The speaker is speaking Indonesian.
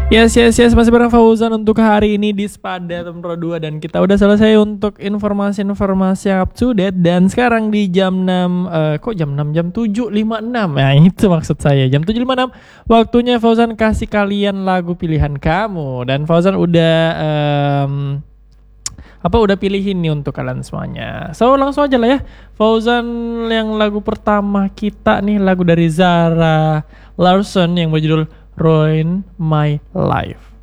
Yes, masih bareng Fauzan untuk hari ini di Spada Temen Pro 2. Dan kita udah selesai untuk informasi-informasi yang up to date. Dan sekarang di jam 6, jam 7.56. Nah itu maksud saya, jam 7.56. Waktunya Fauzan kasih kalian lagu pilihan kamu. Dan Fauzan udah pilihin nih untuk kalian semuanya. So langsung aja lah ya. Fauzan yang lagu pertama kita nih, lagu dari Zara Larsson yang berjudul Ruin My Life.